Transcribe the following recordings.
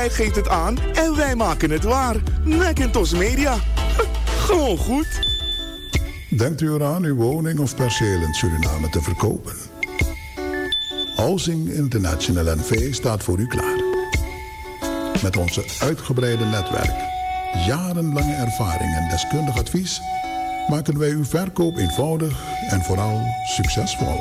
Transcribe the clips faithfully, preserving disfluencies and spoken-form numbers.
Hij geeft het aan en wij maken het waar. Macintosh Media. Gewoon goed. Denkt u eraan uw woning of perceel in Suriname te verkopen? Housing International N V staat voor u klaar. Met onze uitgebreide netwerk, jarenlange ervaring en deskundig advies maken wij uw verkoop eenvoudig en vooral succesvol.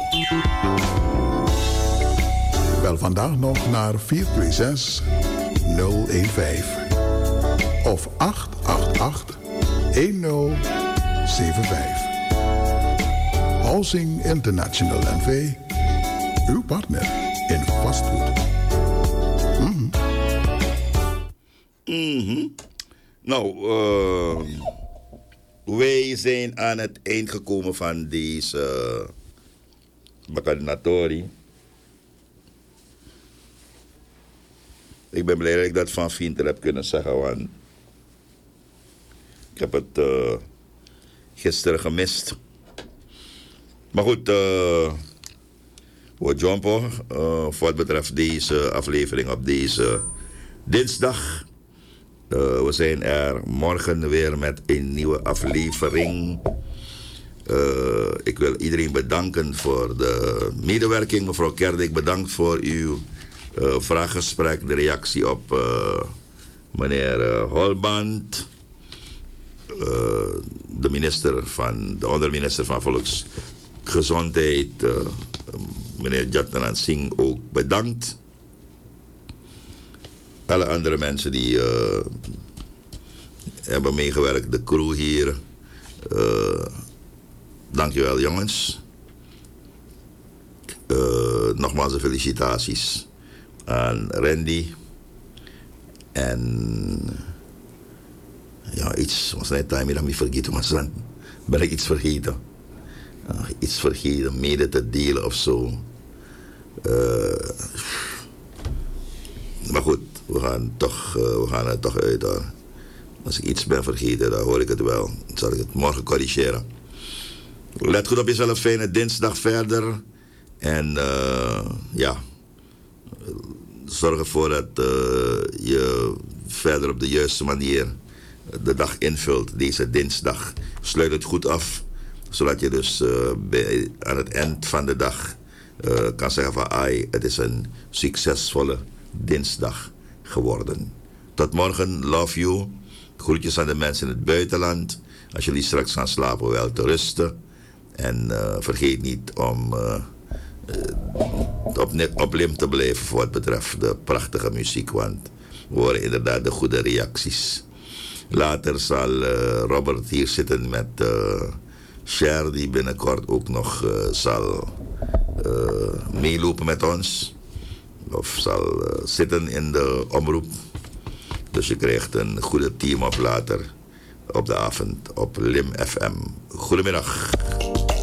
Bel vandaag nog naar vier twee zes nul een vijf of acht acht acht een nul zeven vijf. Housing International N V, uw partner in vastgoed. Mm-hmm. Mm-hmm. Nou, uh, wij zijn aan het eind gekomen van deze uh, Bacadinatori. Ik ben blij dat ik dat van Vinter heb kunnen zeggen, want ik heb het uh, gisteren gemist. Maar goed, uh, we jumpen uh, voor wat betreft deze aflevering op deze dinsdag. Uh, we zijn er morgen weer met een nieuwe aflevering. Uh, ik wil iedereen bedanken voor de medewerking. Mevrouw Kerdik, bedankt voor uw uh, vraaggesprek, de reactie op uh, meneer uh, Holband. Uh, de minister van, de onderminister van Volksgezondheid, uh, meneer Jatnanan Singh, ook bedankt. Alle andere mensen die uh, hebben meegewerkt, de crew hier. Uh, dankjewel jongens. Uh, nogmaals de felicitaties aan Randy. En ja, iets was net time dat ik vergeten, maar dan ben ik iets vergeten. Uh, iets vergeten, mede te delen of zo. Uh, maar goed. We gaan, toch, uh, we gaan het toch uit hoor. Als ik iets ben vergeten, dan hoor ik het wel. Dan zal ik het morgen corrigeren. Let goed op jezelf, fijne dinsdag verder. En uh, ja, zorg ervoor dat uh, je verder op de juiste manier de dag invult, deze dinsdag. Sluit het goed af, zodat je dus uh, bij, aan het eind van de dag uh, kan zeggen van ai, het is een succesvolle dinsdag geworden. Tot morgen, love you. Groetjes aan de mensen in het buitenland. Als jullie straks gaan slapen, wel te rusten. En uh, vergeet niet om uh, uh, op, op lim te blijven voor wat betreft de prachtige muziek. Want we horen inderdaad de goede reacties. Later zal uh, Robert hier zitten met uh, Cher, die binnenkort ook nog uh, zal uh, meelopen met ons. Of zal uh, zitten in de omroep. Dus je krijgt een goede team op later op de avond op Lim F M. Goedemiddag.